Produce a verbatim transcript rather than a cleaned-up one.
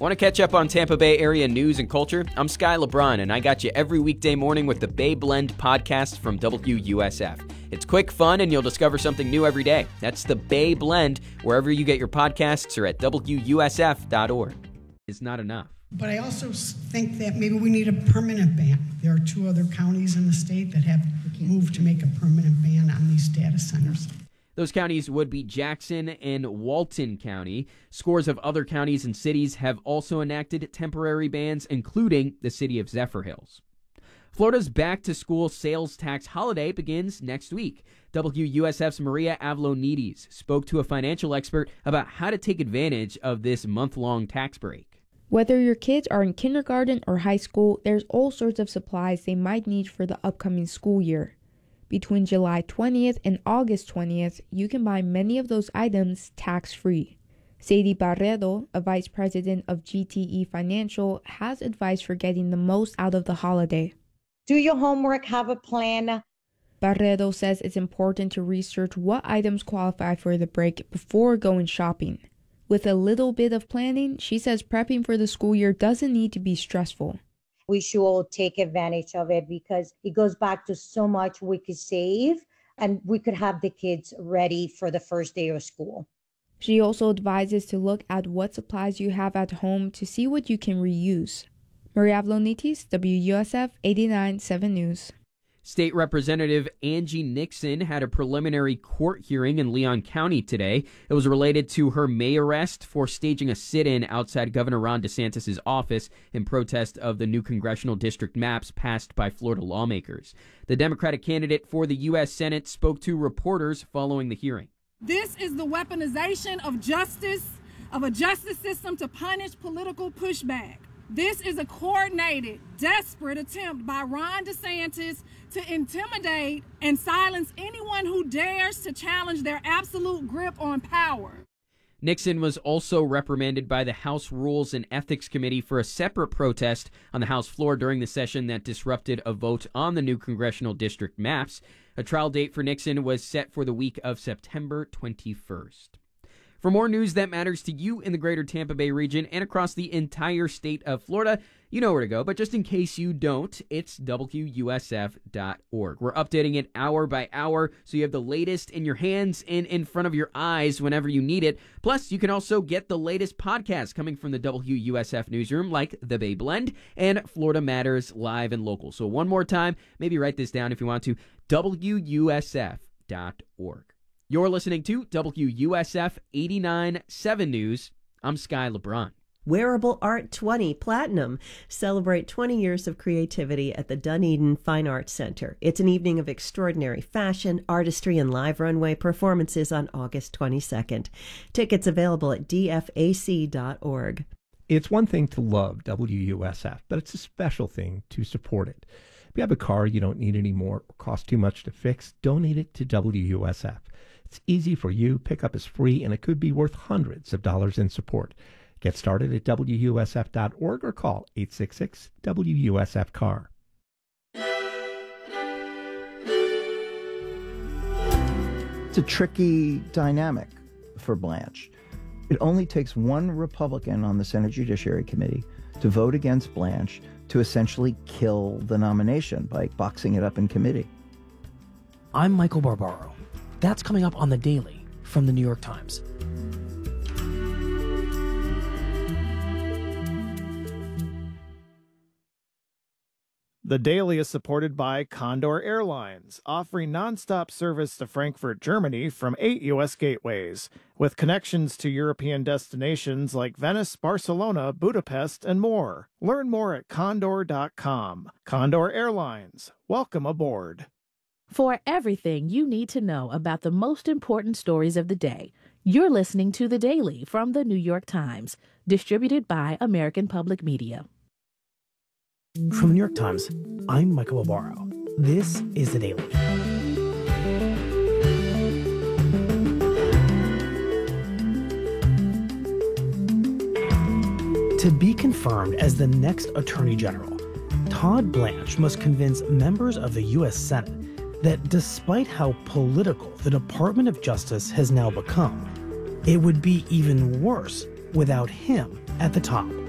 Want to catch up on Tampa Bay area news and culture? I'm Sky LeBron, and I got you every weekday morning with the Bay Blend podcast from W U S F. It's quick, fun, and you'll discover something new every day. That's the Bay Blend, wherever you get your podcasts or at W U S F dot org. It's not enough. But I also think that maybe we need a permanent ban. There are two other counties in the state that have moved to make a permanent ban on these data centers. Those counties would be Jackson and Walton County. Scores of other counties and cities have also enacted temporary bans, including the city of Zephyrhills. Florida's back-to-school sales tax holiday begins next week. W U S F's Maria Avlonides spoke to a financial expert about how to take advantage of this month-long tax break. Whether your kids are in kindergarten or high school, there's all sorts of supplies they might need for the upcoming school year. Between July twentieth and August twentieth, you can buy many of those items tax-free. Sadie Barredo, a vice president of G T E Financial, has advice for getting the most out of the holiday. Do your homework, have a plan. Barredo says it's important to research what items qualify for the break before going shopping. With a little bit of planning, she says prepping for the school year doesn't need to be stressful. We should all take advantage of it because it goes back to so much we could save and we could have the kids ready for the first day of school. She also advises to look at what supplies you have at home to see what you can reuse. Maria Avlonides, W U S F eighty-nine point seven News. State Representative Angie Nixon had a preliminary court hearing in Leon County today. It was related to her May arrest for staging a sit-in outside Governor Ron DeSantis' office in protest of the new congressional district maps passed by Florida lawmakers. The Democratic candidate for the U S Senate spoke to reporters following the hearing. This is the weaponization of justice, of a justice system to punish political pushback. This is a coordinated, desperate attempt by Ron DeSantis to intimidate and silence anyone who dares to challenge their absolute grip on power. Nixon was also reprimanded by the House Rules and Ethics Committee for a separate protest on the House floor during the session that disrupted a vote on the new congressional district maps. A trial date for Nixon was set for the week of September twenty-first. For more news that matters to you in the greater Tampa Bay region and across the entire state of Florida, you know where to go. But just in case you don't, it's W U S F dot org. We're updating it hour by hour, so you have the latest in your hands and in front of your eyes whenever you need it. Plus, you can also get the latest podcasts coming from the W U S F newsroom, like The Bay Blend and Florida Matters Live and Local. So one more time, maybe write this down if you want to, W U S F dot org. You're listening to W U S F eighty-nine point seven News. I'm Sky LeBron. Wearable Art twenty Platinum. Celebrate twenty years of creativity at the Dunedin Fine Arts Center. It's an evening of extraordinary fashion, artistry, and live runway performances on August twenty-second. Tickets available at D F A C dot org. It's one thing to love W U S F, but it's a special thing to support it. If you have a car you don't need anymore or costs too much to fix, donate it to W U S F. It's easy for you, pickup is free, and it could be worth hundreds of dollars in support. Get started at W U S F dot org or call eight six six W U S F C A R. It's a tricky dynamic for Blanche. It only takes one Republican on the Senate Judiciary Committee to vote against Blanche to essentially kill the nomination by boxing it up in committee. I'm Michael Barbaro. That's coming up on The Daily from The New York Times. The Daily is supported by Condor Airlines, offering nonstop service to Frankfurt, Germany from eight U S gateways, with connections to European destinations like Venice, Barcelona, Budapest, and more. Learn more at condor dot com. Condor Airlines, welcome aboard. For everything you need to know about the most important stories of the day, you're listening to The Daily from The New York Times, distributed by American Public Media. From The New York Times, I'm Michael Barbaro. This is The Daily. To be confirmed as the next Attorney General, Todd Blanche must convince members of the U S Senate that despite how political the Department of Justice has now become, it would be even worse without him at the top.